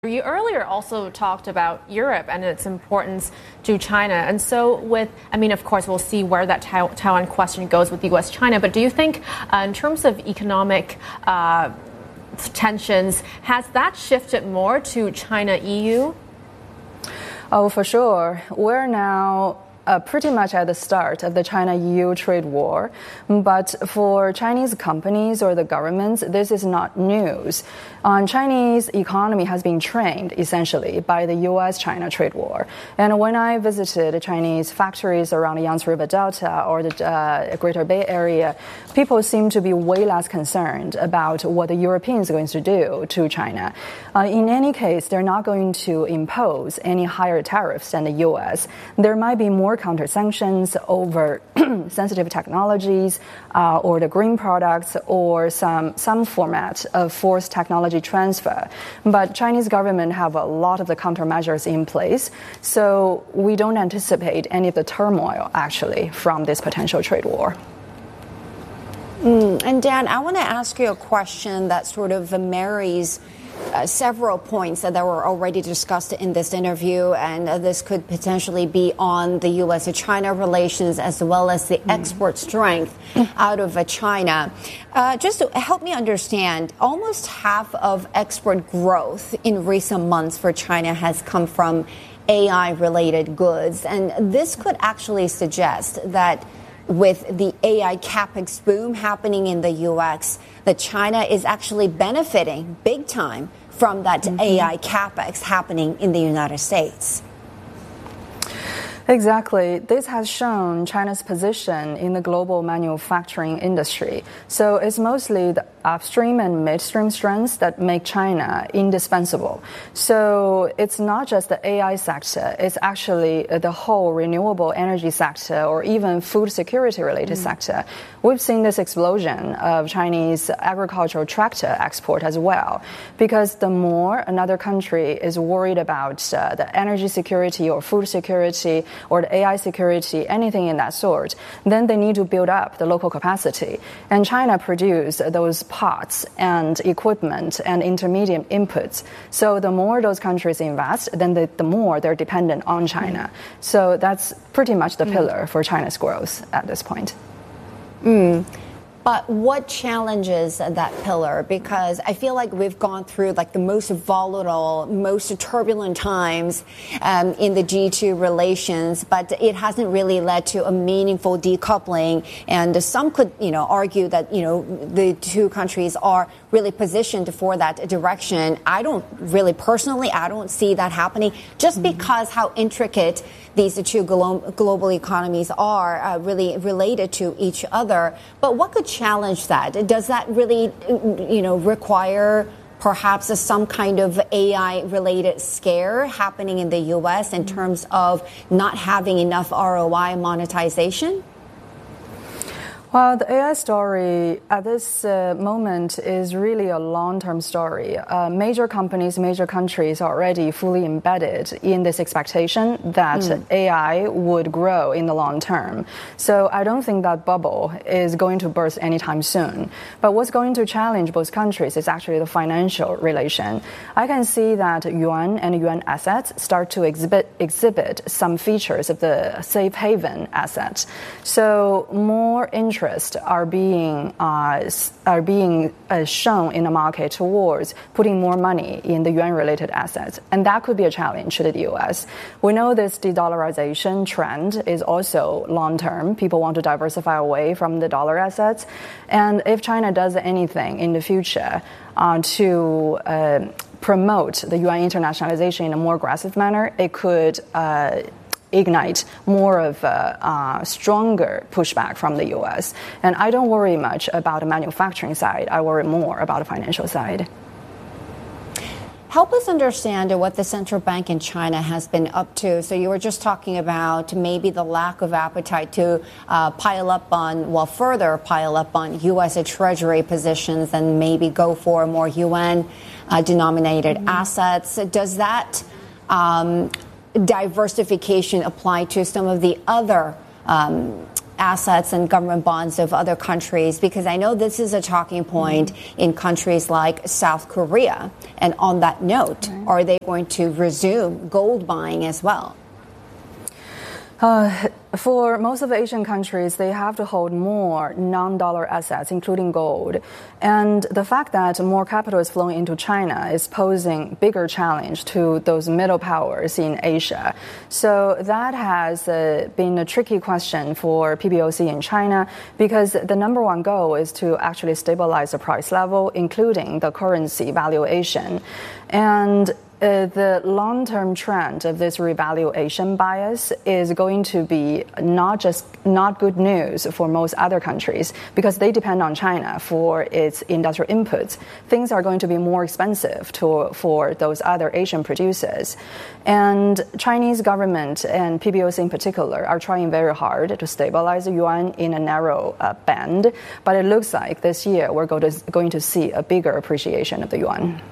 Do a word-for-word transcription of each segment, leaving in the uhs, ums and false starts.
You earlier also talked about Europe and its importance to China. And so with, I mean, of course, we'll see where that Taiwan question goes with U S China. But do you think uh, in terms of economic uh, tensions, has that shifted more to China-E U? Oh, for sure. We're now Uh, pretty much at the start of the China-E U trade war. But for Chinese companies or the governments, this is not news. Um, Chinese economy has been trained, essentially, by the U S China trade war. And when I visited Chinese factories around the Yangtze River Delta or the uh, Greater Bay Area, people seem to be way less concerned about what the Europeans are going to do to China. Uh, in any case, they're not going to impose any higher tariffs than the U S. There might be more counter sanctions over sensitive technologies uh, or the green products or some some format of forced technology transfer. But Chinese government have a lot of the countermeasures in place, so we don't anticipate any of the turmoil actually from this potential trade war. Mm, and Dan, I want to ask you a question that sort of marries Uh, several points that were already discussed in this interview, and uh, this could potentially be on the U S China relations as well as the mm. export strength out of uh, China. Uh, just to help me understand, almost half of export growth in recent months for China has come from A I-related goods, and this could actually suggest that with the A I capex boom happening in the U S, that China is actually benefiting big time from that mm-hmm. A I capex happening in the United States. Exactly. This has shown China's position in the global manufacturing industry. So it's mostly the upstream and midstream strengths that make China indispensable. So it's not just the A I sector, it's actually the whole renewable energy sector or even food security related mm. sector. We've seen this explosion of Chinese agricultural tractor export as well, because the more another country is worried about uh, the energy security or food security or the A I security, anything in that sort, then they need to build up the local capacity. And China produced those parts and equipment and intermediate inputs. So the more those countries invest, then the, the more they're dependent on China. Mm. So that's pretty much the pillar mm. for China's growth at this point. Mm. But what challenges that pillar? Because I feel like we've gone through like the most volatile, most turbulent times um, in the G two relations, but it hasn't really led to a meaningful decoupling. And some could, you know, argue that, you know, the two countries are really positioned for that direction. I don't really personally, I don't see that happening just mm-hmm. because how intricate these two glo- global economies are uh, really related to each other. But what could challenge that? Does that really, you know, require perhaps a, some kind of A I-related scare happening in the U S in terms of not having enough R O I monetization? Well, the A I story at this uh, moment is really a long-term story. Uh, major companies, major countries are already fully embedded in this expectation that mm. A I would grow in the long term. So I don't think that bubble is going to burst anytime soon. But what's going to challenge both countries is actually the financial relation. I can see that yuan and yuan assets start to exhibit, exhibit some features of the safe haven assets. So more interest are being uh, are being uh, shown in the market towards putting more money in the yuan-related assets, and that could be a challenge to the U S. We know this de-dollarization trend is also long-term. People want to diversify away from the dollar assets, and if China does anything in the future uh, to uh, promote the yuan internationalization in a more aggressive manner, it could Uh, ignite more of a uh, stronger pushback from the U S. And I don't worry much about the manufacturing side. I worry more about the financial side. Help us understand what the central bank in China has been up to. So you were just talking about maybe the lack of appetite to uh, pile up on, well, further pile up on U S Treasury positions and maybe go for more yuan uh, denominated mm-hmm. assets. Does that um, diversification apply to some of the other um, assets and government bonds of other countries? Because I know this is a talking point mm-hmm. in countries like South Korea. And on that note, right. are they going to resume gold buying as well? Uh, for most of the Asian countries, they have to hold more non-dollar assets, including gold. And the fact that more capital is flowing into China is posing bigger challenge to those middle powers in Asia. So that has uh, been a tricky question for P B O C in China, because the number one goal is to actually stabilize the price level, including the currency valuation. And Uh, the long-term trend of this revaluation bias is going to be not just not good news for most other countries, because they depend on China for its industrial inputs. Things are going to be more expensive to, for those other Asian producers. And Chinese government and P B O C in particular are trying very hard to stabilize the yuan in a narrow uh, band. But it looks like this year we're going to, going to see a bigger appreciation of the yuan.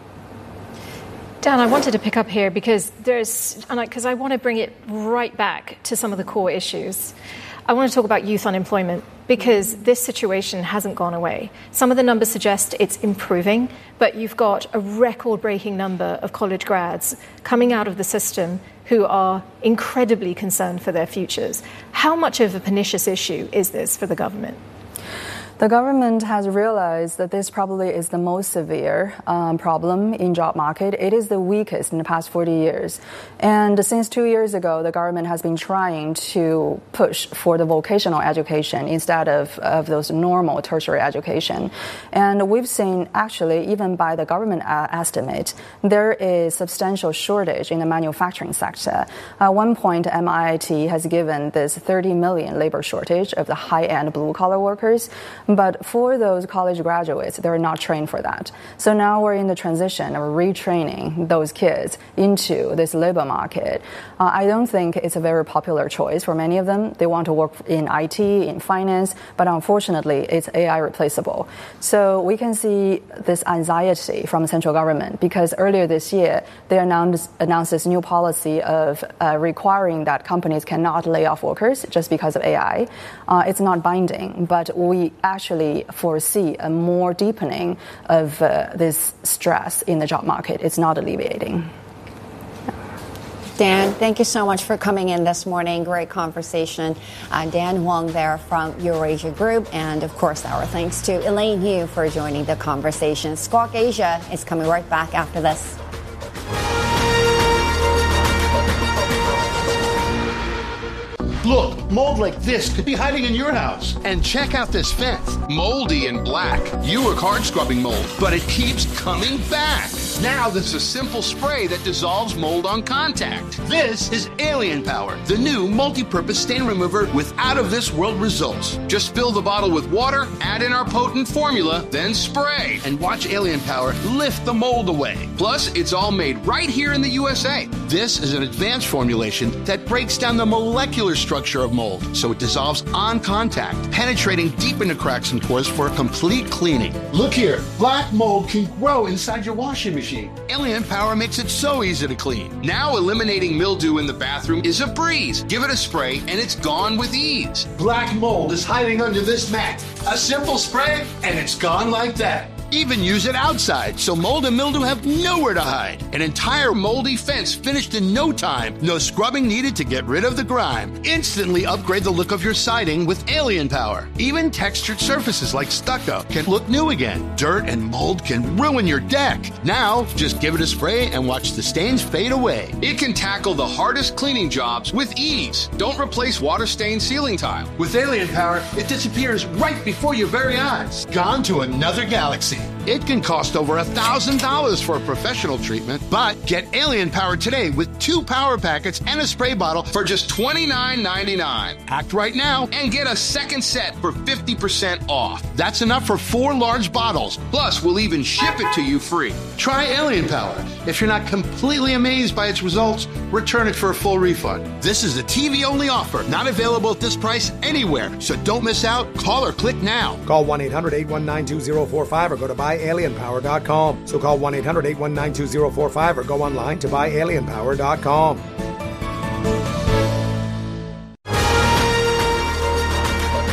Dan, I wanted to pick up here because there's, and because I, I want to bring it right back to some of the core issues. I want to talk about youth unemployment because this situation hasn't gone away. Some of the numbers suggest it's improving, but you've got a record-breaking number of college grads coming out of the system who are incredibly concerned for their futures. How much of a pernicious issue is this for the government? The government has realized that this probably is the most severe um, problem in job market. It is the weakest in the past forty years. And since two years ago, the government has been trying to push for the vocational education instead of, of those normal tertiary education. And we've seen, actually, even by the government uh, estimate, there is substantial shortage in the manufacturing sector. At one point, M I T has given this thirty million labor shortage of the high-end blue-collar workers. But for those college graduates, they're not trained for that. So now we're in the transition of retraining those kids into this labor market. Uh, I don't think it's a very popular choice for many of them. They want to work in I T, in finance, but unfortunately, it's A I replaceable. So we can see this anxiety from the central government because earlier this year, they announced, announced this new policy of uh, requiring that companies cannot lay off workers just because of A I. Uh, it's not binding, but we actually actually foresee a more deepening of uh, this stress in the job market. It's not alleviating. Dan, thank you so much for coming in this morning. Great conversation. Uh, Dan Huang there from Eurasia Group. And, of course, our thanks to Elaine Yu for joining the conversation. Squawk Asia is coming right back after this. Look, mold like this could be hiding in your house. And check out this fence. Moldy and black. You work hard scrubbing mold, but it keeps coming back. Now there's a simple spray that dissolves mold on contact. This is Alien Power, the new multi-purpose stain remover with out-of-this-world results. Just fill the bottle with water, add in our potent formula, then spray. And watch Alien Power lift the mold away. Plus, it's all made right here in the U S A. This is an advanced formulation that breaks down the molecular structure of mold, so it dissolves on contact, penetrating deep into cracks and pores for a complete cleaning. Look here, black mold can grow inside your washing machine. Alien Power makes it so easy to clean. Now eliminating mildew in the bathroom is a breeze. Give it a spray and it's gone with ease. Black mold is hiding under this mat. A simple spray and it's gone like that. Even use it outside, so mold and mildew have nowhere to hide. An entire moldy fence finished in no time. No scrubbing needed to get rid of the grime. Instantly upgrade the look of your siding with Alien Power. Even textured surfaces like stucco can look new again. Dirt and mold can ruin your deck. Now, just give it a spray and watch the stains fade away. It can tackle the hardest cleaning jobs with ease. Don't replace water-stained ceiling tile. With Alien Power, it disappears right before your very eyes. Gone to another galaxy. It can cost over one thousand dollars for a professional treatment, but get Alien Power today with two power packets and a spray bottle for just twenty-nine ninety-nine. Act right now and get a second set for fifty percent off. That's enough for four large bottles. Plus, we'll even ship it to you free. Try Alien Power. If you're not completely amazed by its results, return it for a full refund. This is a T V-only offer, not available at this price anywhere. So don't miss out. Call or click now. Call one eight hundred eight one nine two zero four five or go to buy alien power dot com. So call one eight hundred eight one nine two zero four five or go online to buy alien power dot com.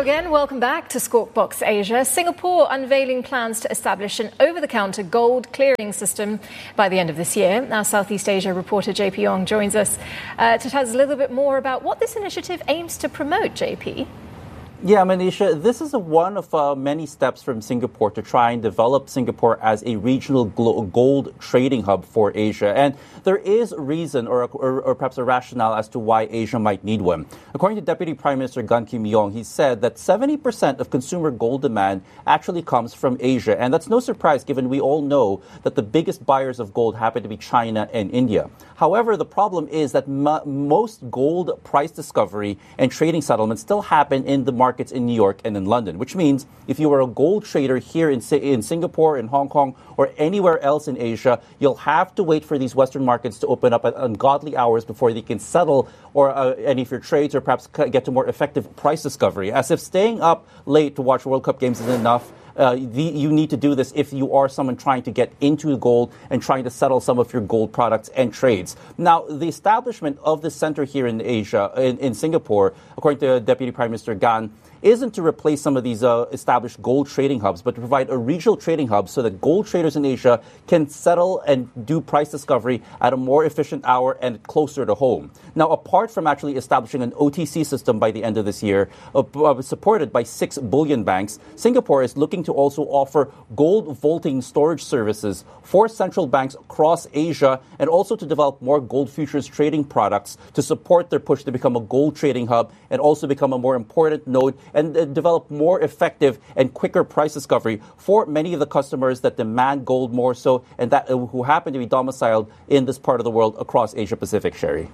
again. Welcome back to Squawk Box Asia. Singapore unveiling plans to establish an over-the-counter gold clearing system by the end of this year. Our Southeast Asia reporter J P Ong joins us uh, to tell us a little bit more about what this initiative aims to promote, J P. Yeah, Manisha, this is a, one of uh, many steps from Singapore to try and develop Singapore as a regional glo- gold trading hub for Asia. And there is a reason or, or, or perhaps a rationale as to why Asia might need one. According to Deputy Prime Minister Gan Kim Yong, he said that seventy percent of consumer gold demand actually comes from Asia. And that's no surprise given we all know that the biggest buyers of gold happen to be China and India. However, the problem is that m- most gold price discovery and trading settlements still happen in the market markets in New York and in London, which means if you are a gold trader here in, in Singapore, in Hong Kong, or anywhere else in Asia, you'll have to wait for these Western markets to open up at ungodly hours before they can settle or uh, any of your trades or perhaps get to more effective price discovery. As if staying up late to watch World Cup games is enough. Uh, the, you need to do this if you are someone trying to get into gold and trying to settle some of your gold products and trades. Now, the establishment of this center here in Asia, in, in Singapore, according to Deputy Prime Minister Gan, isn't to replace some of these uh, established gold trading hubs, but to provide a regional trading hub so that gold traders in Asia can settle and do price discovery at a more efficient hour and closer to home. Now, apart from actually establishing an O T C system by the end of this year, uh, supported by six bullion banks, Singapore is looking to also offer gold vaulting storage services for central banks across Asia and also to develop more gold futures trading products to support their push to become a gold trading hub and also become a more important node and uh, develop more effective and quicker price discovery for many of the customers that demand gold more so and that uh, who happen to be domiciled in this part of the world across Asia Pacific, Sherry.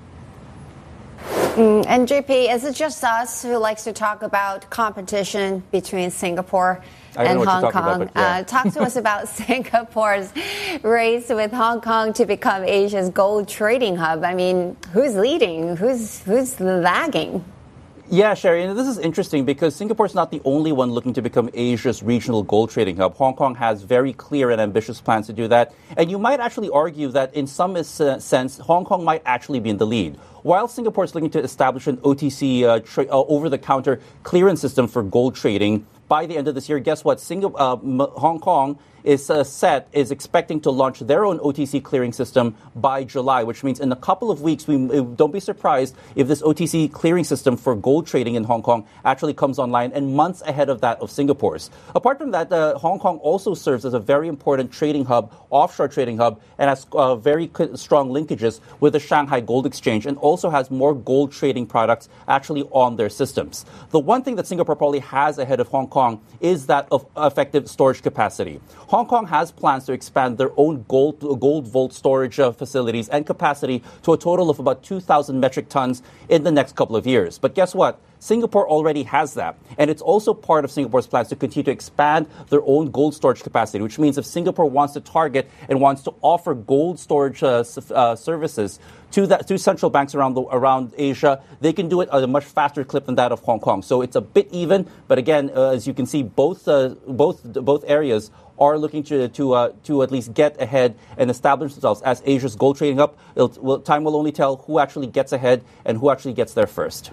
Mm, and J P, is it just us who likes to talk about competition between Singapore and Hong Kong? About, yeah. uh, talk to us about Singapore's race with Hong Kong to become Asia's gold trading hub. I mean, who's leading? Who's who's lagging? Yeah, Sherry, and this is interesting because Singapore is not the only one looking to become Asia's regional gold trading hub. Hong Kong has very clear and ambitious plans to do that. And you might actually argue that in some sense, Hong Kong might actually be in the lead. While Singapore is looking to establish an O T C uh, tra- uh, over-the-counter clearance system for gold trading by the end of this year, guess what? Singapore, uh, M- Hong Kong is uh, set, is expecting to launch their own O T C clearing system by July, which means in a couple of weeks, we don't be surprised if this O T C clearing system for gold trading in Hong Kong actually comes online and months ahead of that of Singapore's. Apart from that, uh, Hong Kong also serves as a very important trading hub, offshore trading hub, and has uh, very strong linkages with the Shanghai Gold Exchange and also has more gold trading products actually on their systems. The one thing that Singapore probably has ahead of Hong Kong is that of effective storage capacity. Hong Kong has plans to expand their own gold gold vault storage uh, facilities and capacity to a total of about two thousand metric tons in the next couple of years. But guess what? Singapore already has that. And it's also part of Singapore's plans to continue to expand their own gold storage capacity, which means if Singapore wants to target and wants to offer gold storage uh, uh, services to that to central banks around the, around Asia, they can do it at a much faster clip than that of Hong Kong. So it's a bit even, but again, uh, as you can see, both uh, both both areas are looking to to uh, to at least get ahead and establish themselves as Asia's gold trading hub. It'll, well, time will only tell who actually gets ahead and who actually gets there first.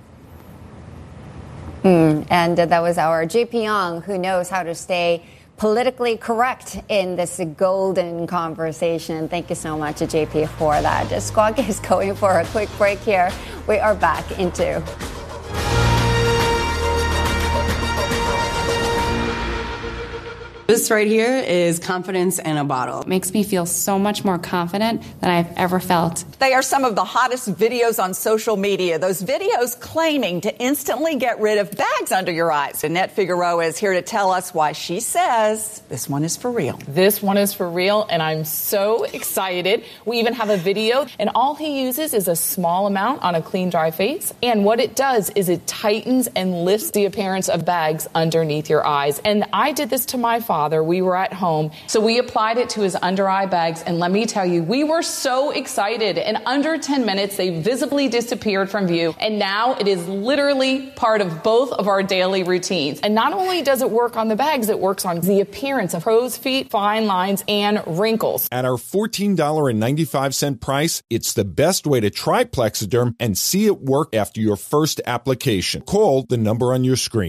Mm, and uh, that was our J P Ong, who knows how to stay politically correct in this golden conversation. Thank you so much, J P, for that. Squawk is going for a quick break here. We are back into This right here is confidence in a bottle. It makes me feel so much more confident than I've ever felt. They are some of the hottest videos on social media. Those videos claiming to instantly get rid of bags under your eyes. Annette Figueroa is here to tell us why she says this one is for real. This one is for real, and I'm so excited. We even have a video, and all he uses is a small amount on a clean, dry face. And what it does is it tightens and lifts the appearance of bags underneath your eyes. And I did this to my father. We were at home, so we applied it to his under eye bags, and let me tell you, we were so excited. In under ten minutes, they visibly disappeared from view, and now it is literally part of both of our daily routines. And not only does it work on the bags, it works on the appearance of crow's feet, fine lines, and wrinkles. At our fourteen dollars and ninety-five cents price, it's the best way to try Plexiderm and see it work after your first application. Call the number on your screen.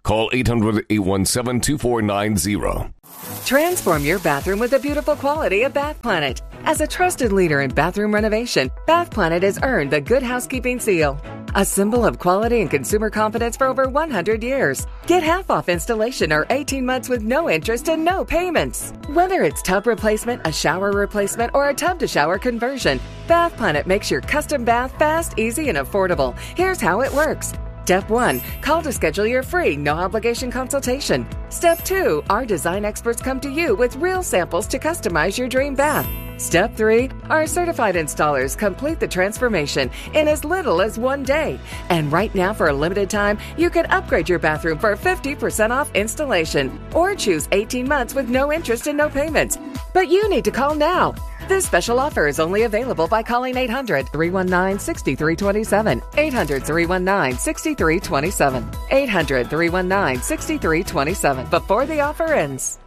Call eight hundred, eight one seven, two four nine zero. Transform your bathroom with the beautiful quality of Bath Planet. As a trusted leader in bathroom renovation, Bath Planet has earned the Good Housekeeping seal, a symbol of quality and consumer confidence for over one hundred years. Get half off installation or eighteen months with no interest and no payments. Whether it's tub replacement, a shower replacement, or a tub-to-shower conversion, Bath Planet makes your custom bath fast, easy, and affordable. Here's how it works. Step one, call to schedule your free, no-obligation consultation. Step two, our design experts come to you with real samples to customize your dream bath. Step three, our certified installers complete the transformation in as little as one day. And right now, for a limited time, you can upgrade your bathroom for fifty percent off installation or choose eighteen months with no interest and no payments. But you need to call now. This special offer is only available by calling eight hundred, three one nine, six three two seven, eight hundred, three one nine, six three two seven, eight hundred, three one nine, six three two seven before the offer ends.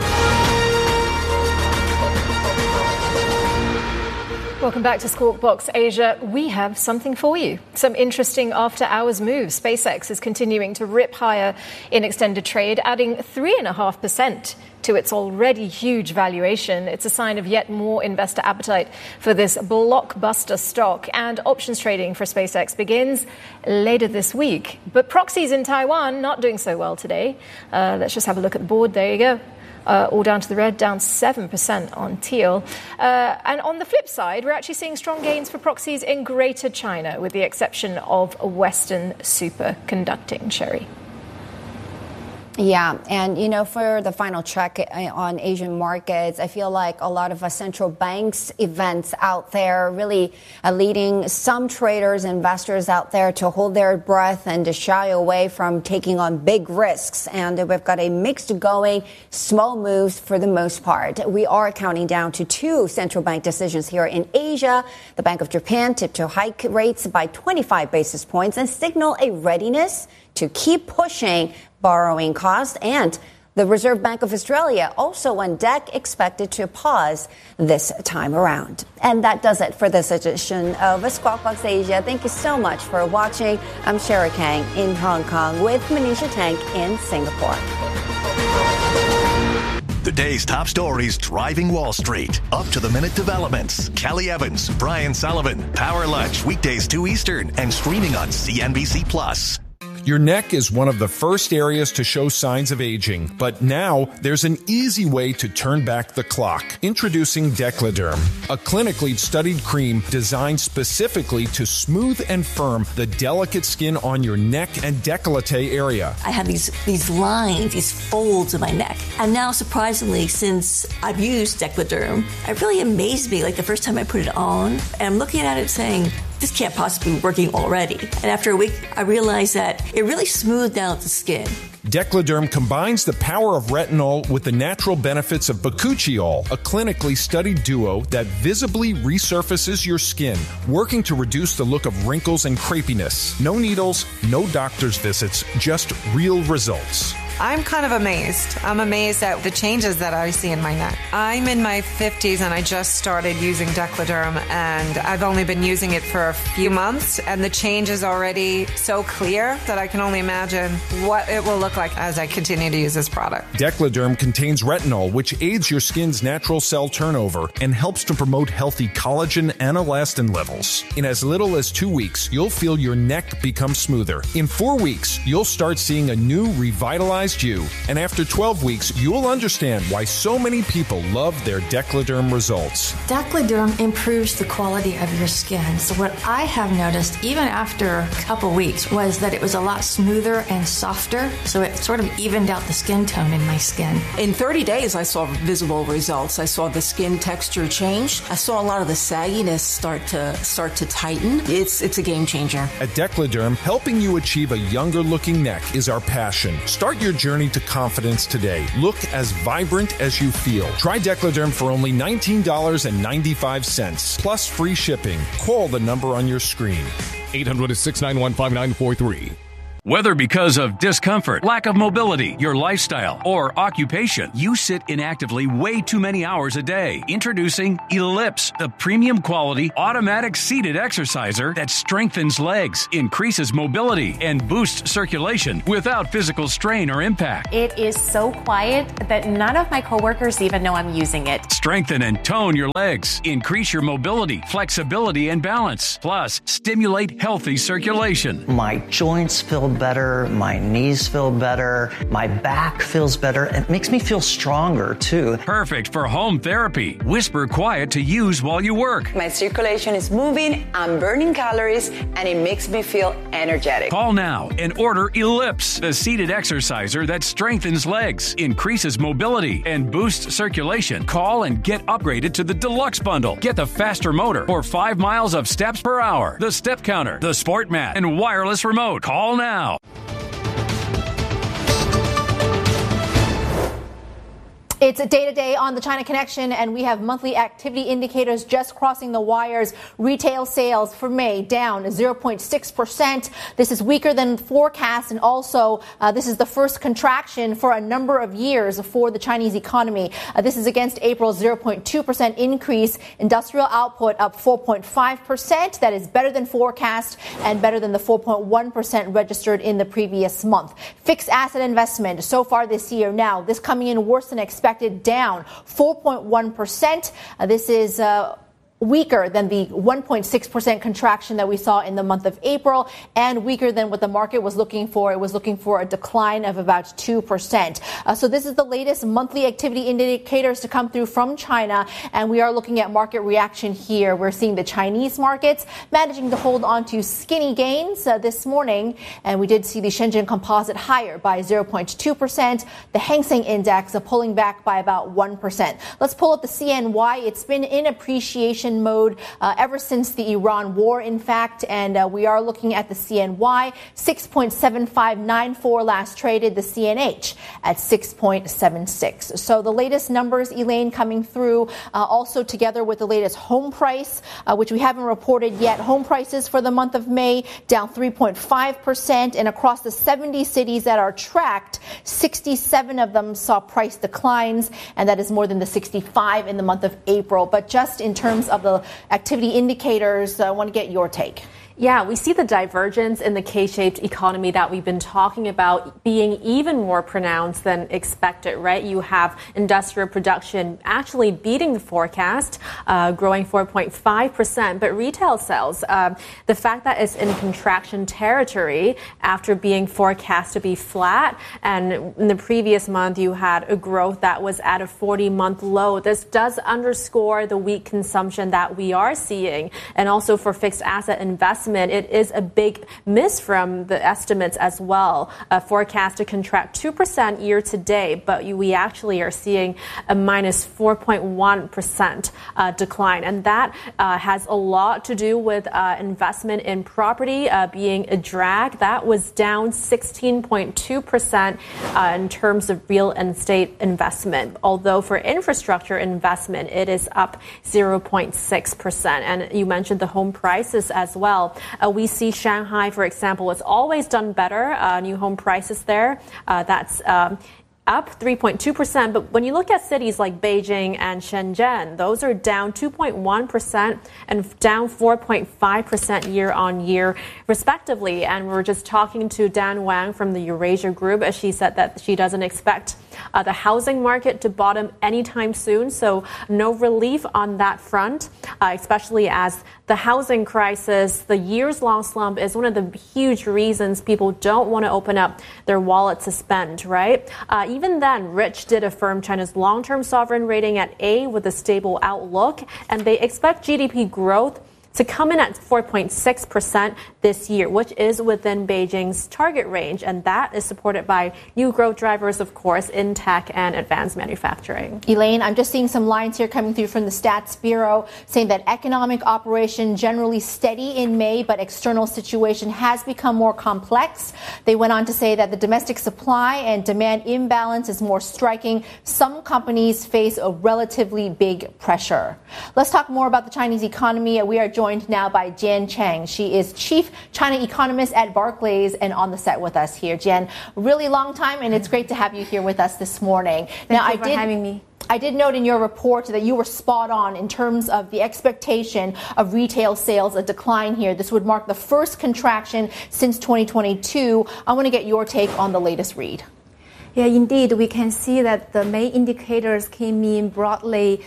Welcome back to Squawk Box Asia. We have something for you. Some interesting after-hours moves. SpaceX is continuing to rip higher in extended trade, adding three point five percent to its already huge valuation. It's a sign of yet more investor appetite for this blockbuster stock. And options trading for SpaceX begins later this week. But proxies in Taiwan not doing so well today. Uh, let's just have a look at the board. There you go. Uh, all down to the red, down seven percent on teal. Uh, and on the flip side, we're actually seeing strong gains for proxies in Greater China, with the exception of Western Superconducting. Sherry. Yeah, and you know, for the final check on Asian markets, I feel like a lot of uh, central banks events out there really uh, leading some traders, investors out there to hold their breath and to shy away from taking on big risks. And we've got a mixed going, small moves for the most part. We are counting down to two central bank decisions here in Asia. The Bank of Japan tipped to hike rates by twenty-five basis points and signal a readiness to keep pushing borrowing costs, and the Reserve Bank of Australia also on deck, expected to pause this time around. And that does it for this edition of Squawk Box Asia. Thank you so much for watching. I'm Sherry Kang in Hong Kong with Manisha Tank in Singapore. The day's top stories driving Wall Street. Up to the minute developments. Kelly Evans, Brian Sullivan, Power Lunch, weekdays two Eastern, and streaming on C N B C Plus. Your neck is one of the first areas to show signs of aging, but now there's an easy way to turn back the clock. Introducing Decladerm, a clinically studied cream designed specifically to smooth and firm the delicate skin on your neck and décolleté area. I have these these lines, these folds in my neck. And now, surprisingly, since I've used Decladerm, it really amazed me, like the first time I put it on, and I'm looking at it saying, this can't possibly be working already. And after a week, I realized that it really smoothed out the skin. Decladerm combines the power of retinol with the natural benefits of bakuchiol, a clinically studied duo that visibly resurfaces your skin, working to reduce the look of wrinkles and crepiness. No needles, no doctor's visits, just real results. I'm kind of amazed. I'm amazed at the changes that I see in my neck. I'm in my fifties and I just started using Decladerm, and I've only been using it for a few months, and the change is already so clear that I can only imagine what it will look like as I continue to use this product. Decladerm contains retinol, which aids your skin's natural cell turnover and helps to promote healthy collagen and elastin levels. In as little as two weeks, you'll feel your neck become smoother. In four weeks, you'll start seeing a new revitalized you. And after twelve weeks, you'll understand why so many people love their Decladerm results. Decladerm improves the quality of your skin. So what I have noticed, even after a couple weeks, was that it was a lot smoother and softer. So it sort of evened out the skin tone in my skin. In thirty days, I saw visible results. I saw the skin texture change. I saw a lot of the sagginess start to start to tighten. It's it's a game changer. At Decladerm, helping you achieve a younger looking neck is our passion. Start your journey to confidence today. Look as vibrant as you feel. Try Decladerm for only nineteen dollars and ninety-five cents, plus free shipping. Call the number on your screen. eight hundred, six nine one, five nine four three. Whether because of discomfort, lack of mobility, your lifestyle, or occupation, you sit inactively way too many hours a day. Introducing Ellipse, the premium quality automatic seated exerciser that strengthens legs, increases mobility, and boosts circulation without physical strain or impact. It is so quiet that none of my coworkers even know I'm using it. Strengthen and tone your legs, increase your mobility, flexibility, and balance. Plus, stimulate healthy circulation. My joints feel better, my knees feel better, my back feels better. It makes me feel stronger too. Perfect for home therapy. Whisper quiet to use while you work. My circulation is moving, I'm burning calories, and it makes me feel energetic. Call now and order Ellipse, the seated exerciser that strengthens legs, increases mobility, and boosts circulation. Call and get upgraded to the Deluxe Bundle. Get the faster motor for five miles of steps per hour, the step counter, the sport mat, and wireless remote. Call now. It's a day-to-day on the China Connection, and we have monthly activity indicators just crossing the wires. Retail sales for May down zero point six percent. This is weaker than forecast, and also uh, this is the first contraction for a number of years for the Chinese economy. Uh, this is against April's zero point two percent increase. Industrial output up four point five percent. That is better than forecast and better than the four point one percent registered in the previous month. Fixed asset investment so far this year, now this coming in worse than expected. Down four point one percent. Uh, this is uh, weaker than the one point six percent contraction that we saw in the month of April, and weaker than what the market was looking for. It was looking for a decline of about two percent. Uh, so this is the latest monthly activity indicators to come through from China, and we are looking at market reaction here. We're seeing the Chinese markets managing to hold on to skinny gains uh, this morning, and we did see the Shenzhen Composite higher by zero point two percent. The Hang Seng Index uh, pulling back by about one percent. Let's pull up the C N Y. It's been in appreciation mode uh, ever since the Iran war, in fact, and uh, we are looking at the C N Y six point seven five nine four last traded, the C N H at six point seven six. So the latest numbers, Elaine, coming through uh, also together with the latest home price, uh, which we haven't reported yet. Home prices for the month of May down three point five percent, and across the seventy cities that are tracked, sixty-seven of them saw price declines, and that is more than the sixty-five in the month of April. But just in terms of the activity indicators, I want to get your take. Yeah, we see the divergence in the K-shaped economy that we've been talking about being even more pronounced than expected, right? You have industrial production actually beating the forecast, uh, growing four point five percent, but retail sales, uh, the fact that it's in contraction territory after being forecast to be flat, and in the previous month you had a growth that was at a forty-month low. This does underscore the weak consumption that we are seeing, and also for fixed asset investment, it is a big miss from the estimates as well. Uh, forecast to contract two percent year to date, but you, we actually are seeing a minus four point one percent uh, decline. And that uh, has a lot to do with uh, investment in property uh, being a drag. That was down sixteen point two percent uh, in terms of real estate investment. Although for infrastructure investment, it is up zero point six percent. And you mentioned the home prices as well. Uh, we see Shanghai, for example, has always done better. Uh, new home prices there, uh, that's um, up three point two percent. But when you look at cities like Beijing and Shenzhen, those are down two point one percent and down four point five percent year on year, respectively. And we're just talking to Dan Wang from the Eurasia Group, as she said that she doesn't expect uh, the housing market to bottom anytime soon. So no relief on that front, uh, especially as the housing crisis, the years-long slump, is one of the huge reasons people don't want to open up their wallet to spend, right? Uh, even then, Rich did affirm China's long-term sovereign rating at A with a stable outlook, and they expect G D P growth to come in at four point six percent this year, which is within Beijing's target range. And that is supported by new growth drivers, of course, in tech and advanced manufacturing. Elaine, I'm just seeing some lines here coming through from the Stats Bureau saying that economic operation generally steady in May, but external situation has become more complex. They went on to say that the domestic supply and demand imbalance is more striking. Some companies face a relatively big pressure. Let's talk more about the Chinese economy. We are joined now by Jen Chang. She is Chief China Economist at Barclays and on the set with us here. Jen, really long time, and it's great to have you here with us this morning. Thank now, you I for did, having me. I did note in your report that you were spot on in terms of the expectation of retail sales, a decline here. This would mark the first contraction since twenty twenty-two. I want to get your take on the latest read. Yeah, indeed, we can see that the main indicators came in broadly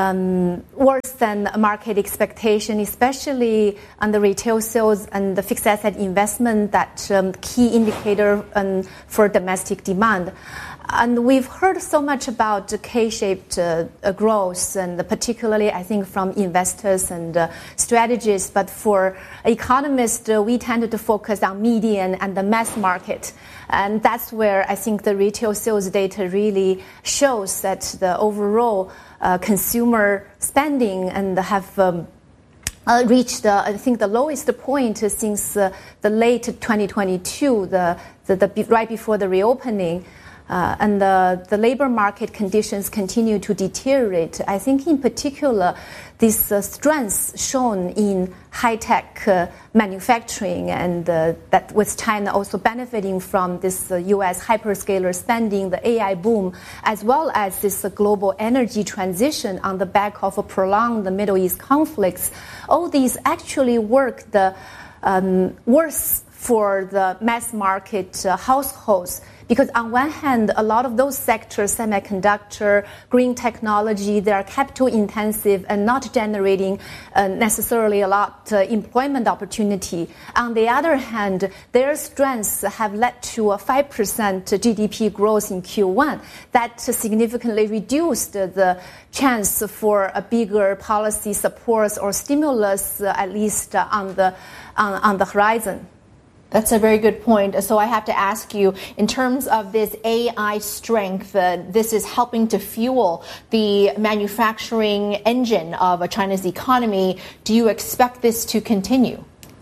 um, worse than market expectation, especially on the retail sales and the fixed asset investment, that um, key indicator um, for domestic demand. And we've heard so much about the K-shaped uh, growth, and particularly, I think, from investors and uh, strategists. But for economists, uh, we tended to focus on median and the mass market. And that's where I think the retail sales data really shows that the overall uh, consumer spending and have um, Uh, reached, uh, I think, the lowest point since uh, the late twenty twenty-two, the, the, the right before the reopening. Uh, and the, the labor market conditions continue to deteriorate. I think, in particular, this uh, strength shown in high-tech uh, manufacturing, and uh, that with China also benefiting from this uh, U S hyperscaler spending, the A I boom, as well as this uh, global energy transition on the back of a prolonged Middle East conflicts. All these actually work the um, worse for the mass market uh, households. Because on one hand, a lot of those sectors, semiconductor, green technology, they are capital intensive and not generating uh, necessarily a lot uh, employment opportunity. On the other hand, their strengths have led to a five percent G D P growth in Q one. That significantly reduced the chance for a bigger policy support or stimulus, uh, at least uh, on the on, on the horizon. That's a very good point. So I have to ask you, in terms of this A I strength, uh, this is helping to fuel the manufacturing engine of China's economy. Do you expect this to continue?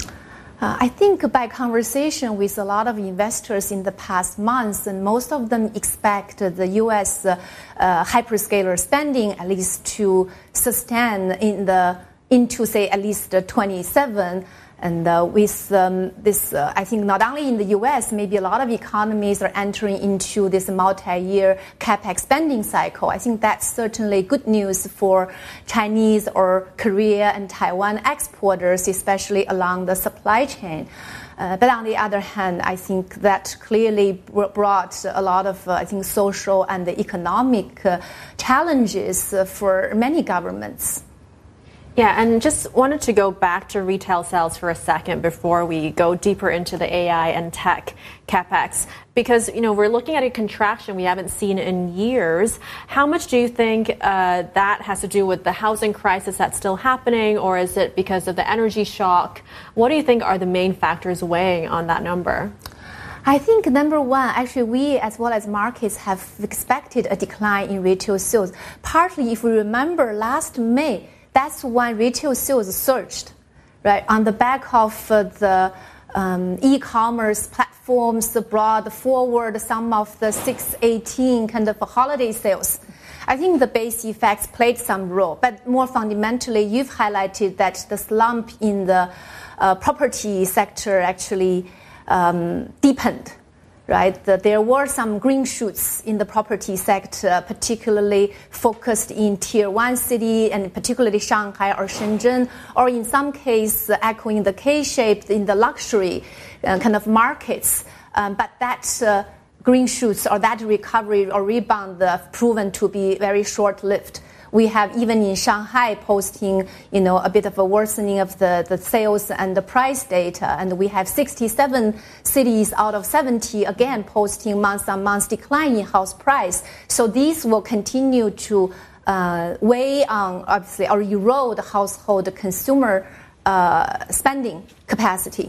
Uh, I think by conversation with a lot of investors in the past months, and most of them expect the U S uh, uh, hyperscaler spending at least to sustain in the into, say, at least twenty-seven. And uh, with um, this, uh, I think not only in the U S, maybe a lot of economies are entering into this multi-year capex spending cycle. I think that's certainly good news for Chinese or Korea and Taiwan exporters, especially along the supply chain. Uh, but on the other hand, I think that clearly brought a lot of, uh, I think, social and economic uh, challenges uh, for many governments. Yeah, and just wanted to go back to retail sales for a second before we go deeper into the A I and tech capex, because, you know, we're looking at a contraction we haven't seen in years. How much do you think uh, that has to do with the housing crisis that's still happening, or is it because of the energy shock? What do you think are the main factors weighing on that number? I think, number one, actually, we as well as markets have expected a decline in retail sales. Partly, if we remember, last May, that's when retail sales surged, right? On the back of uh, the um, e-commerce platforms brought forward some of the six eighteen kind of holiday sales. I think the base effects played some role, but more fundamentally, you've highlighted that the slump in the uh, property sector actually um, deepened. Right, the, there were some green shoots in the property sector, particularly focused in tier one city and particularly Shanghai or Shenzhen, or in some case uh, echoing the K-shaped in the luxury uh, kind of markets. Um, but that uh, green shoots or that recovery or rebound have uh, proven to be very short-lived. We have even in Shanghai posting, you know, a bit of a worsening of the, the sales and the price data. And we have sixty-seven cities out of seventy, again, posting month-on-month decline in house price. So these will continue to uh, weigh on, obviously, or erode household consumer uh, spending capacity.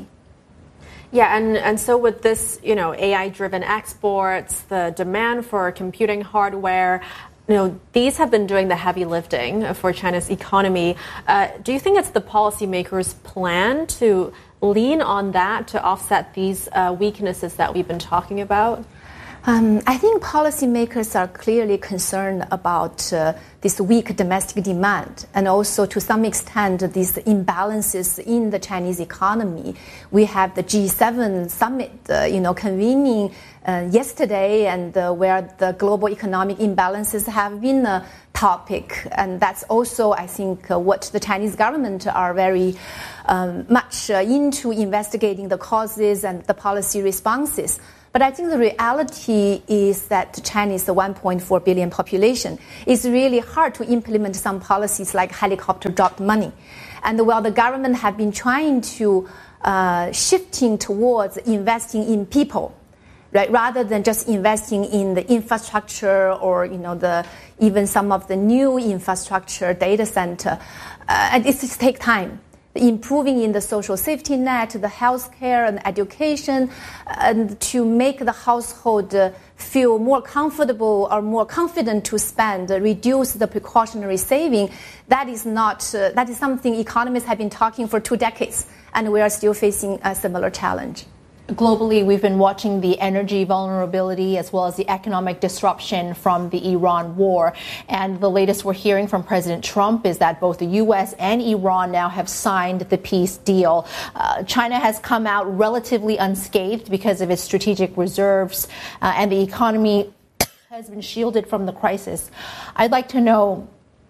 Yeah, and, and so with this, you know, A I-driven exports, the demand for computing hardware, you know, these have been doing the heavy lifting for China's economy. Uh, do you think it's the policymakers' plan to lean on that to offset these uh, weaknesses that we've been talking about? Um, I think policymakers are clearly concerned about uh, this weak domestic demand and also to some extent these imbalances in the Chinese economy. We have the G seven summit, uh, you know, convening uh, yesterday and uh, where the global economic imbalances have been a topic. And that's also, I think, uh, what the Chinese government are very um, much uh, into investigating the causes and the policy responses. But I think the reality is that China is a one point four billion population. It's really hard to implement some policies like helicopter drop money. And while the government have been trying to uh, shifting towards investing in people, right, rather than just investing in the infrastructure or, you know, the even some of the new infrastructure, data center, uh, and it just takes time. Improving in the social safety net, the healthcare and education, and to make the household uh, feel more comfortable or more confident to spend, uh, reduce the precautionary saving. That is not, uh, that is something economists have been talking for two decades, and we are still facing a similar challenge. Globally, we've been watching the energy vulnerability as well as the economic disruption from the Iran war. And the latest we're hearing from President Trump is that both the U S and Iran now have signed the peace deal. Uh, China has come out relatively unscathed because of its strategic reserves, uh, and the economy has been shielded from the crisis. I'd like to know,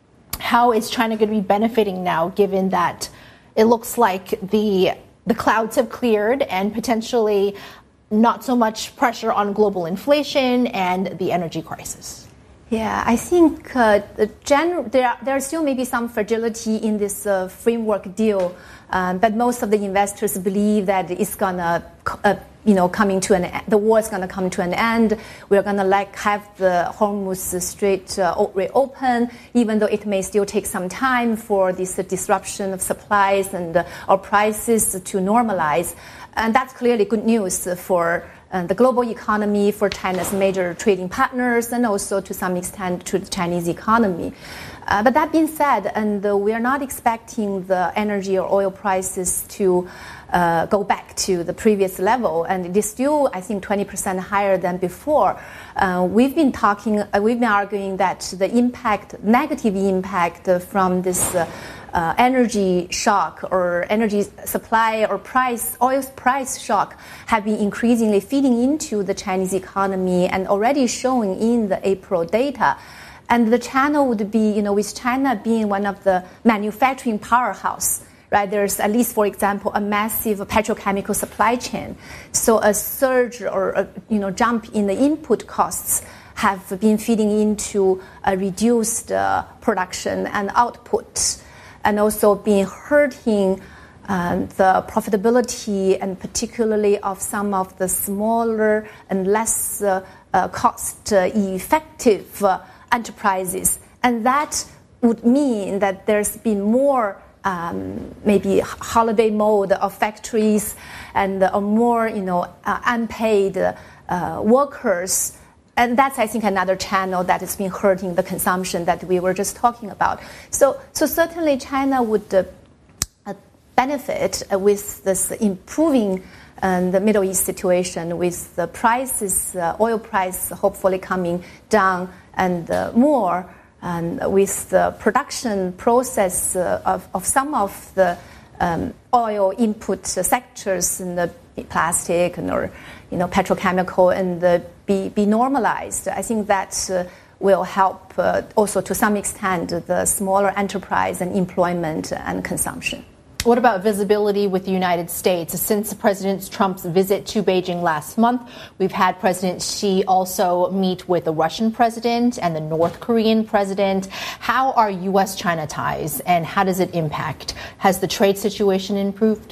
how is China going to be benefiting now, given that it looks like the The clouds have cleared and potentially not so much pressure on global inflation and the energy crisis? Yeah, I think uh, the gen- there, there still may be some fragility in this uh, framework deal, um, but most of the investors believe that it's gonna, uh, you know, coming to an e- the war is gonna come to an end. We're gonna like have the Hormuz Strait uh, reopen, even though it may still take some time for this uh, disruption of supplies and uh, or prices to normalize, and that's clearly good news for Uh, the global economy, for China's major trading partners, and also to some extent to the Chinese economy. Uh, but that being said, and uh, we are not expecting the energy or oil prices to uh, go back to the previous level, and it is still, I think, twenty percent higher than before. Uh, we've been talking, uh, we've been arguing that the impact, negative impact uh, from this uh, Uh, energy shock or energy supply or price, oil price shock have been increasingly feeding into the Chinese economy and already showing in the April data. And the channel would be, you know, with China being one of the manufacturing powerhouse, right? There's at least, for example, a massive petrochemical supply chain. So a surge or, a, you know, jump in the input costs have been feeding into a reduced uh, production and output, and also being hurting um, the profitability and particularly of some of the smaller and less uh, uh, cost-effective uh, enterprises. And that would mean that there's been more um, maybe holiday mode of factories and uh, more, you know, uh, unpaid uh, workers. And that's, I think, another channel that has been hurting the consumption that we were just talking about. So, so certainly China would uh, uh, benefit uh, with this improving uh, the Middle East situation, with the prices, uh, oil price hopefully coming down and uh, more, and with the production process uh, of, of some of the um, oil input sectors in the plastic and or you know petrochemical and the be be normalized. I think that uh, will help uh, also to some extent the smaller enterprise and employment and consumption. What about visibility with the United States? Since President Trump's visit to Beijing last month, we've had President Xi also meet with the Russian president and the North Korean president. How are U S China ties, and how does it impact? Has the trade situation improved?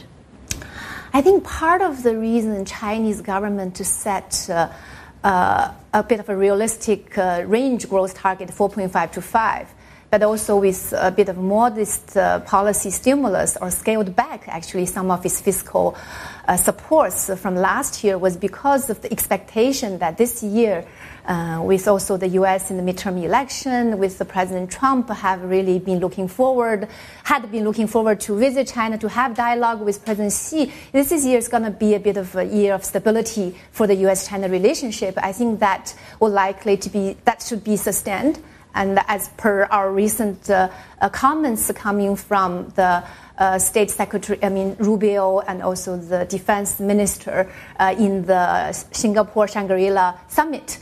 I think part of the reason Chinese government to set uh, uh, a bit of a realistic uh, range growth target, four point five to five, but also with a bit of modest uh, policy stimulus or scaled back actually some of its fiscal uh, supports from last year was because of the expectation that this year, uh, with also the U S in the midterm election, with the President Trump have really been looking forward, had been looking forward to visit China, to have dialogue with President Xi. This year is going to be a bit of a year of stability for the U S-China relationship. I think that will likely to be, that should be sustained. And as per our recent uh, uh, comments coming from the uh, State Secretary, I mean, Rubio, and also the Defense Minister uh, in the Singapore Shangri-La Summit.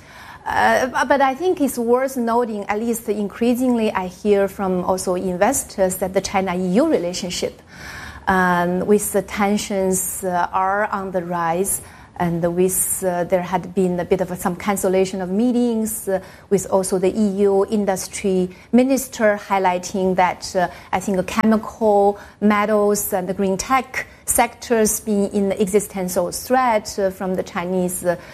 Uh, but I think it's worth noting, at least increasingly I hear from also investors, that the China-E U relationship, um, with the tensions uh, are on the rise. And with uh, there had been a bit of a, some cancellation of meetings uh, with also the E U industry minister highlighting that uh, I think the chemical, metals, and the green tech sectors being in existential threat uh, from the Chinese uh,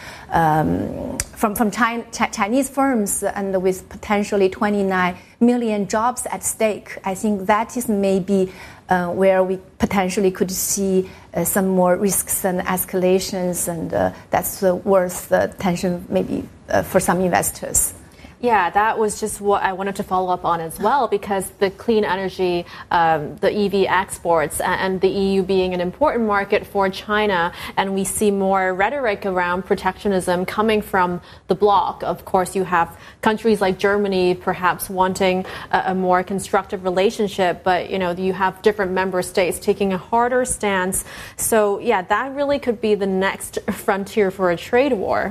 um, from from China, Ch- Chinese firms, and with potentially twenty-nine million jobs at stake. I think that is maybe uh, where we potentially could see uh, some more risks and escalations, and uh, that's uh, worth the attention maybe uh, for some investors. Yeah, that was just what I wanted to follow up on as well, because the clean energy, um, the E V exports, and the E U being an important market for China, and we see more rhetoric around protectionism coming from the bloc. Of course, you have countries like Germany perhaps wanting a, a more constructive relationship, but you know, you have different member states taking a harder stance. So yeah, that really could be the next frontier for a trade war.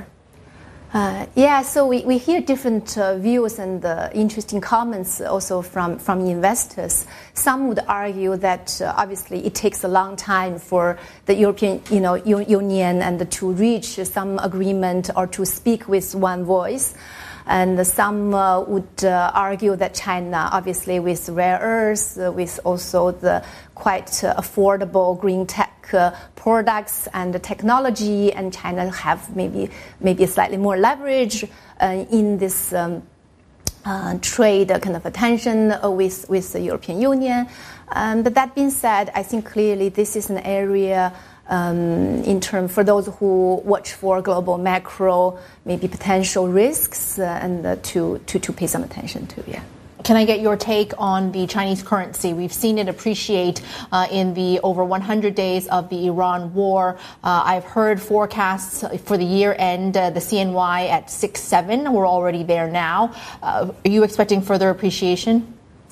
Uh, yeah, so we, we hear different uh, views and uh, interesting comments also from, from investors. Some would argue that uh, obviously it takes a long time for the European you know, U- Union and to reach some agreement or to speak with one voice. And some uh, would uh, argue that China, obviously with rare earths, uh, with also the quite uh, affordable green tech uh, products and the technology, and China have maybe maybe slightly more leverage uh, in this um, uh, trade uh, kind of attention uh, with with the European Union. Um, but that being said, I think clearly this is an area. Um, in terms for those who watch for global macro, maybe potential risks, uh, and uh, to, to to pay some attention to. Yeah. Can I get your take on the Chinese currency? We've seen it appreciate uh, in the over one hundred days of the Iran war. Uh, I've heard forecasts for the year end, uh, the C N Y at six seven. We're already there now. Uh, are you expecting further appreciation?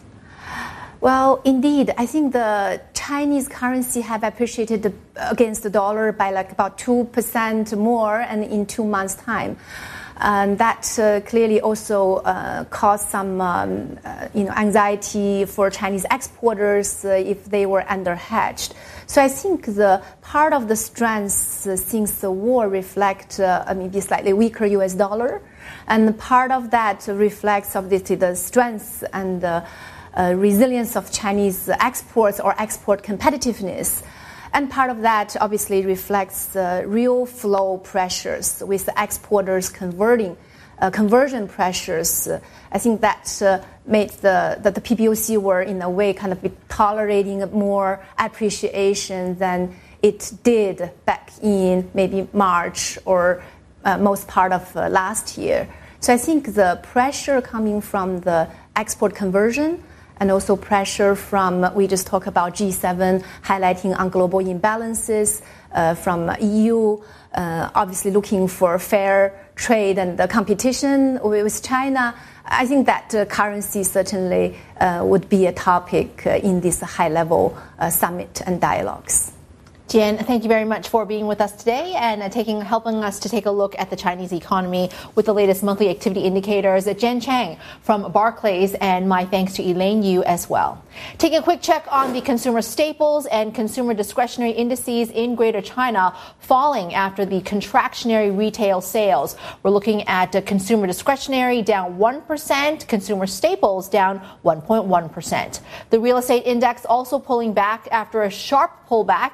Well, indeed, I think the Chinese currency have appreciated against the dollar by like about two percent more, and in two months' time. And that uh, clearly also uh, caused some um, uh, you know, anxiety for Chinese exporters uh, if they were under-hedged. So I think the part of the strengths uh, since the war reflect uh, maybe slightly weaker U S dollar, and part of that reflects obviously the strengths and uh, Uh, resilience of Chinese exports or export competitiveness. And part of that obviously reflects uh, real flow pressures with the exporters converting, uh, conversion pressures. Uh, I think that uh, made the, that the P B O C were in a way kind of be tolerating more appreciation than it did back in maybe March or uh, most part of uh, last year. So I think the pressure coming from the export conversion, and also pressure from, we just talked about G seven highlighting on global imbalances uh, from E U, uh, obviously looking for fair trade and the competition with China. I think that uh, currency certainly uh, would be a topic uh, in this high-level uh, summit and dialogues. Jian, thank you very much for being with us today and uh, taking, helping us to take a look at the Chinese economy with the latest monthly activity indicators. Jian Chang from Barclays, and my thanks to Elaine Yu as well. Taking a quick check on the consumer staples and consumer discretionary indices in Greater China falling after the contractionary retail sales. We're looking at uh, consumer discretionary down one percent, consumer staples down one point one percent. The real estate index also pulling back after a sharp pullback in real estate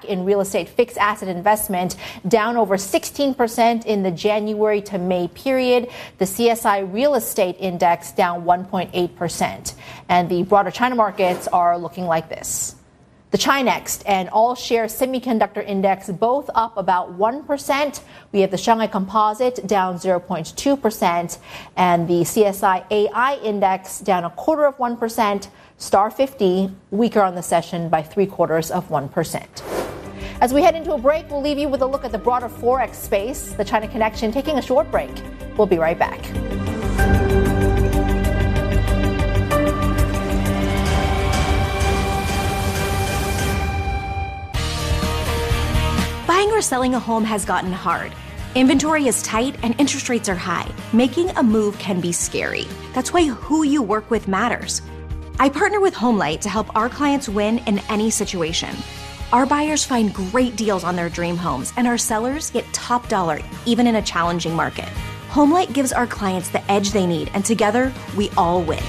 estate fixed asset investment down over sixteen percent in the January to May period. The C S I Real Estate Index down one point eight percent. And the broader China markets are looking like this. The Chinext and All-Share Semiconductor Index both up about one percent. We have the Shanghai Composite down zero point two percent and the C S I A I Index down a quarter of one percent. Star fifty weaker on the session by three quarters of one percent. As we head into a break, we'll leave you with a look at the broader Forex space. The China Connection taking a short break. We'll be right back. Buying or selling a home has gotten hard. Inventory is tight and interest rates are high. Making a move can be scary. That's why who you work with matters. I partner with HomeLight to help our clients win in any situation. Our buyers find great deals on their dream homes, and our sellers get top dollar even in a challenging market. HomeLight gives our clients the edge they need, and together we all win.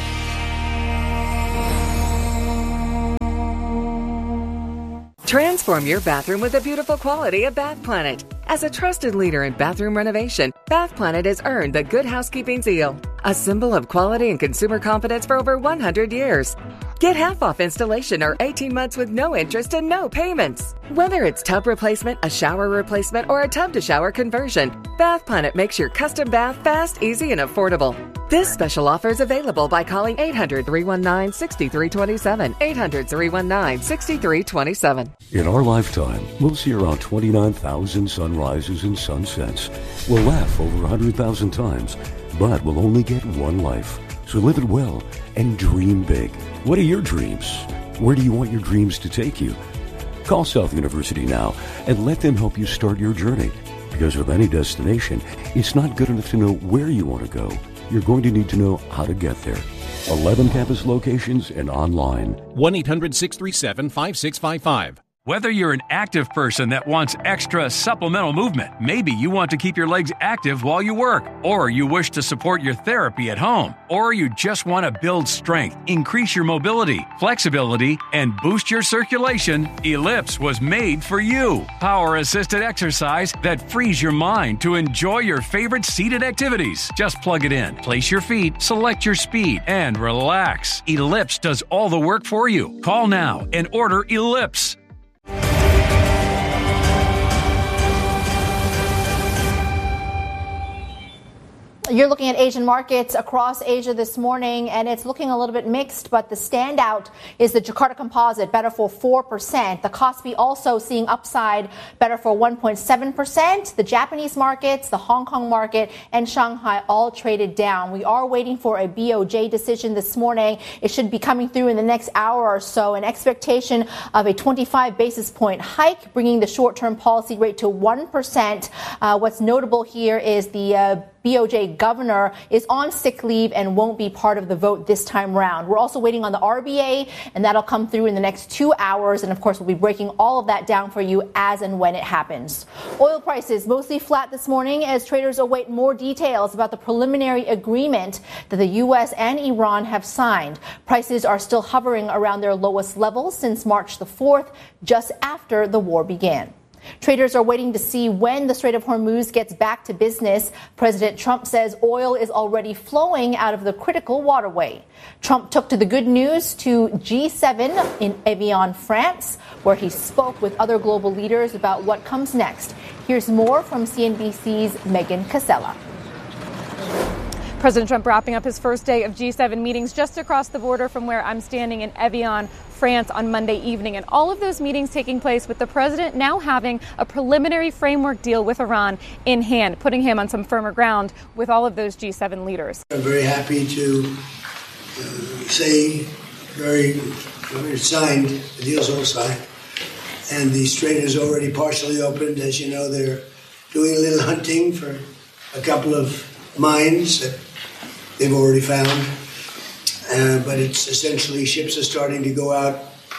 Transform your bathroom with the beautiful quality of Bath Planet. As a trusted leader in bathroom renovation, Bath Planet has earned the Good Housekeeping Seal, a symbol of quality and consumer confidence for over one hundred years. Get half off installation or eighteen months with no interest and no payments. Whether it's tub replacement, a shower replacement, or a tub-to-shower conversion, Bath Planet makes your custom bath fast, easy, and affordable. This special offer is available by calling eight hundred, three one nine, six three two seven, eight hundred, three one nine, six three two seven. In our lifetime, we'll see around twenty-nine thousand sunrises and sunsets. We'll laugh over one hundred thousand times, but we'll only get one life. So live it well and dream big. What are your dreams? Where do you want your dreams to take you? Call South University now and let them help you start your journey. Because with any destination, it's not good enough to know where you want to go. You're going to need to know how to get there. eleven campus locations and online. one eight hundred, six three seven, five six five five. Whether you're an active person that wants extra supplemental movement, maybe you want to keep your legs active while you work, or you wish to support your therapy at home, or you just want to build strength, increase your mobility, flexibility, and boost your circulation, Ellipse was made for you. Power-assisted exercise that frees your mind to enjoy your favorite seated activities. Just plug it in, place your feet, select your speed, and relax. Ellipse does all the work for you. Call now and order Ellipse. You're looking at Asian markets across Asia this morning, and it's looking a little bit mixed, but the standout is the Jakarta Composite, better for four percent. The Kospi also seeing upside, better for one point seven percent. The Japanese markets, the Hong Kong market, and Shanghai all traded down. We are waiting for a B O J decision this morning. It should be coming through in the next hour or so. An expectation of a twenty-five basis point hike, bringing the short-term policy rate to one percent. Uh, what's notable here is the uh, B O J governor is on sick leave and won't be part of the vote this time round. We're also waiting on the R B A, and that'll come through in the next two hours. And of course, we'll be breaking all of that down for you as and when it happens. Oil prices mostly flat this morning as traders await more details about the preliminary agreement that the U S and Iran have signed. Prices are still hovering around their lowest levels since March the fourth, just after the war began. Traders are waiting to see when the Strait of Hormuz gets back to business. President Trump says oil is already flowing out of the critical waterway. Trump took to the good news to G seven in Evian, France, where he spoke with other global leaders about what comes next. Here's more from C N B C's Megan Casella. President Trump wrapping up his first day of G seven meetings just across the border from where I'm standing in Evian, France on Monday evening. And all of those meetings taking place with the president now having a preliminary framework deal with Iran in hand, putting him on some firmer ground with all of those G seven leaders. I'm very happy to uh, say very, very signed, the deal's all signed. And the strait is already partially opened. As you know, they're doing a little hunting for a couple of mines that they've already found. Uh, but it's essentially ships are starting to go out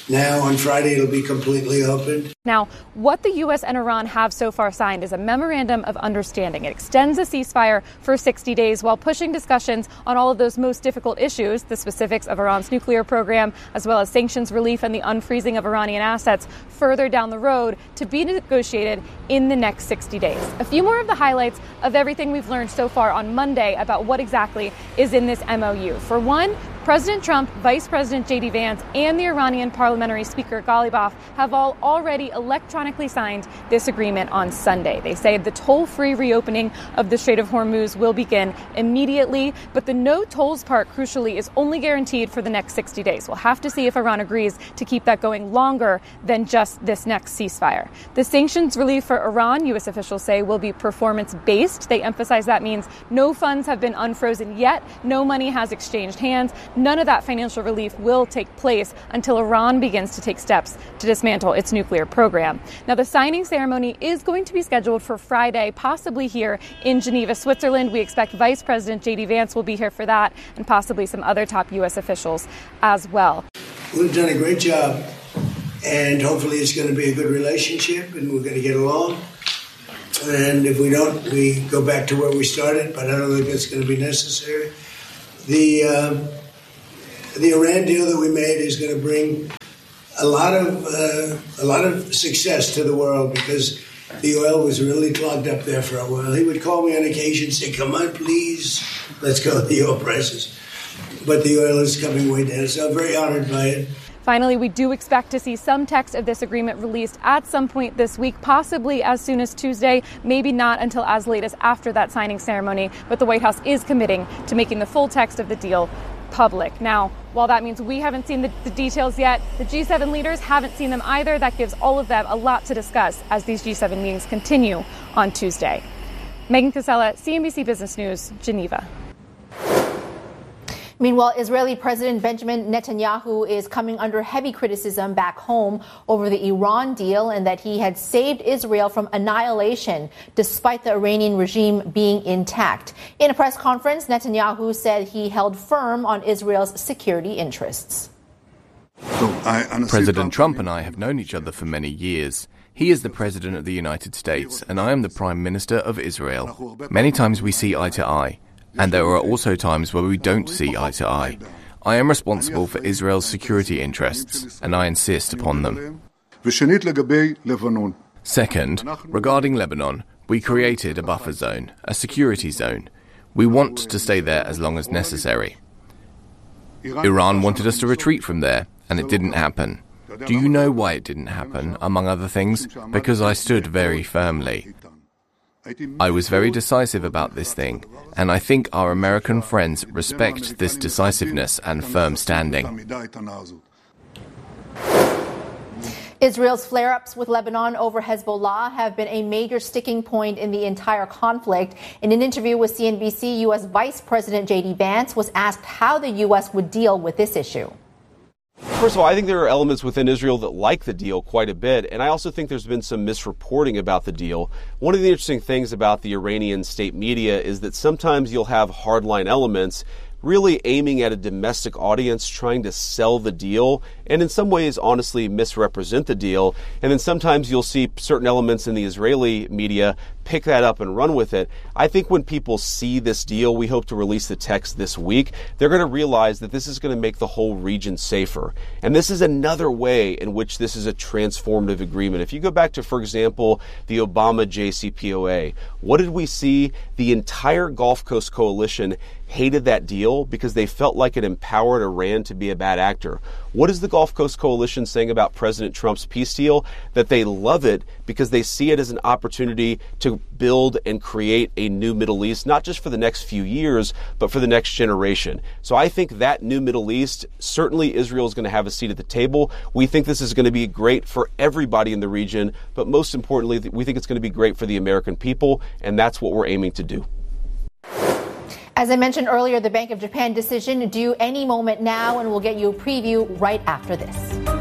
Now, on Friday, it'll be completely open. Now, what the U S and Iran have so far signed is a memorandum of understanding. It extends a ceasefire for sixty days while pushing discussions on all of those most difficult issues, the specifics of Iran's nuclear program, as well as sanctions relief and the unfreezing of Iranian assets further down the road to be negotiated in the next sixty days. A few more of the highlights of everything we've learned so far on Monday about what exactly is in this M O U. For one, President Trump, Vice President J D Vance, and the Iranian Parliamentary Speaker Ghalibaf have all already electronically signed this agreement on Sunday. They say the toll-free reopening of the Strait of Hormuz will begin immediately, but the no tolls part, crucially, is only guaranteed for the next sixty days. We'll have to see if Iran agrees to keep that going longer than just this next ceasefire. The sanctions relief for Iran, U S officials say, will be performance-based. They emphasize that means no funds have been unfrozen yet, no money has exchanged hands. None of that financial relief will take place until Iran begins to take steps to dismantle its nuclear program. Now, the signing ceremony is going to be scheduled for Friday, possibly here in Geneva, Switzerland. We expect Vice President J D Vance will be here for that, and possibly some other top U S officials as well. We've done a great job, and hopefully it's going to be a good relationship, and we're going to get along. And if we don't, we go back to where we started, but I don't think that's going to be necessary. The... Uh, The Iran deal that we made is going to bring a lot of uh, a lot of success to the world because the oil was really clogged up there for a while. He would call me on occasion, say, "Come on, please, let's go with the oil prices." But the oil is coming way down, so I'm very honored by it. Finally, we do expect to see some text of this agreement released at some point this week, possibly as soon as Tuesday, maybe not until as late as after that signing ceremony. But the White House is committing to making the full text of the deal public. Now, while that means we haven't seen the, the details yet, the G seven leaders haven't seen them either. That gives all of them a lot to discuss as these G seven meetings continue on Tuesday. Megan Casella, C N B C Business News, Geneva. Meanwhile, Israeli President Benjamin Netanyahu is coming under heavy criticism back home over the Iran deal and that he had saved Israel from annihilation despite the Iranian regime being intact. In a press conference, Netanyahu said he held firm on Israel's security interests. President Trump and I have known each other for many years. He is the President of the United States, and I am the Prime Minister of Israel. Many times we see eye to eye. And there are also times where we don't see eye to eye. I am responsible for Israel's security interests, and I insist upon them. Second, regarding Lebanon, we created a buffer zone, a security zone. We want to stay there as long as necessary. Iran wanted us to retreat from there, and it didn't happen. Do you know why it didn't happen, among other things? Because I stood very firmly. I was very decisive about this thing, and I think our American friends respect this decisiveness and firm standing. Israel's flare-ups with Lebanon over Hezbollah have been a major sticking point in the entire conflict. In an interview with C N B C, U S Vice President J D Vance was asked how the U S would deal with this issue. First of all, I think there are elements within Israel that like the deal quite a bit, and I also think there's been some misreporting about the deal. One of the interesting things about the Iranian state media is that sometimes you'll have hardline elements really aiming at a domestic audience, trying to sell the deal, and in some ways, honestly, misrepresent the deal. And then sometimes you'll see certain elements in the Israeli media pick that up and run with it. I think when people see this deal, we hope to release the text this week, they're going to realize that this is going to make the whole region safer. And this is another way in which this is a transformative agreement. If you go back to, for example, the Obama J C P O A, what did we see? The entire Gulf Coast Coalition hated that deal because they felt like it empowered Iran to be a bad actor. What is the Gulf Coast Coalition saying about President Trump's peace deal? That they love it because they see it as an opportunity to build and create a new Middle East, not just for the next few years, but for the next generation. So I think that new Middle East, certainly Israel is going to have a seat at the table. We think this is going to be great for everybody in the region, but most importantly, we think it's going to be great for the American people, and that's what we're aiming to do. As I mentioned earlier, the Bank of Japan decision due any moment now, and we'll get you a preview right after this.